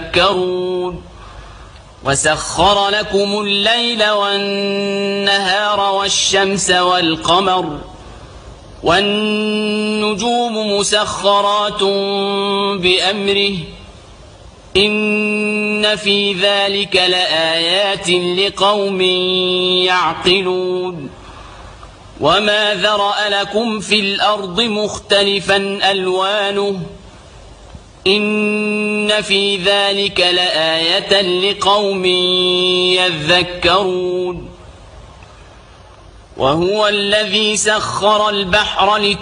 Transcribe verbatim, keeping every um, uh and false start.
يذكرون وسخر لكم الليل والنهار والشمس والقمر والنجوم مسخرات بأمره إن في ذلك لآيات لقوم يعقلون وما ذرأ لكم في الأرض مختلفا ألوانه إن في ذلك لآية لقوم يذكرون وهو الذي سخر البحر